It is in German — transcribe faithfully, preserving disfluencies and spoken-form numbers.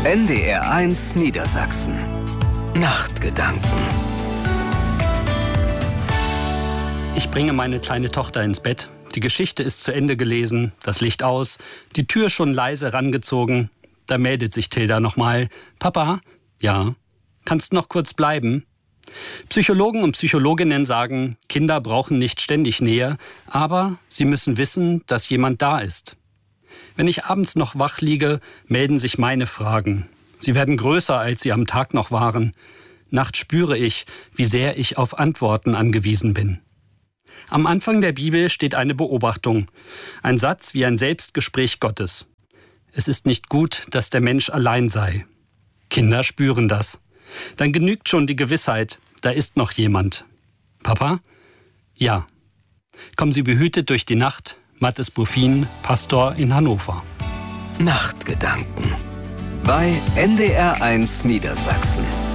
N D R eins Niedersachsen. Nachtgedanken. Ich bringe meine kleine Tochter ins Bett. Die Geschichte ist zu Ende gelesen, das Licht aus, die Tür schon leise rangezogen. Da meldet sich Tilda nochmal. Papa? Ja. Kannst noch kurz bleiben? Psychologen und Psychologinnen sagen, Kinder brauchen nicht ständig Nähe, aber sie müssen wissen, dass jemand da ist. Wenn ich abends noch wach liege, melden sich meine Fragen. Sie werden größer, als sie am Tag noch waren. Nachts spüre ich, wie sehr ich auf Antworten angewiesen bin. Am Anfang der Bibel steht eine Beobachtung, ein Satz wie ein Selbstgespräch Gottes. Es ist nicht gut, dass der Mensch allein sei. Kinder spüren das. Dann genügt schon die Gewissheit, da ist noch jemand. Papa? Ja. Kommen Sie behütet durch die Nacht. Mathis Buffin, Pastor in Hannover. Nachtgedanken bei N D R eins Niedersachsen.